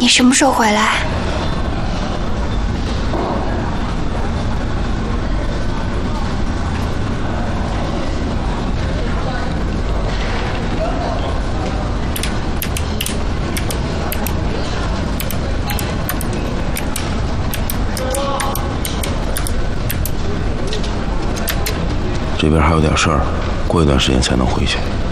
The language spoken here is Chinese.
你什么时候回来？ 这边还有点事儿，过一段时间才能回去。